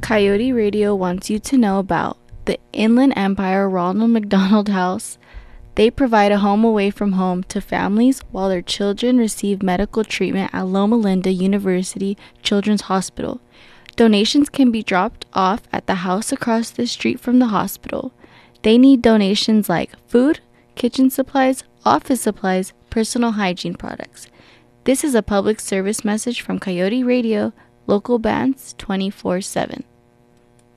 Coyote Radio wants you to know about the Inland Empire Ronald McDonald House. They provide a home away from home to families while their children receive medical treatment at Loma Linda University Children's Hospital. Donations can be dropped off at the house across the street from the hospital. They need donations like food, kitchen supplies, office supplies, personal hygiene products. This is a public service message from Coyote Radio, local bands 24/7.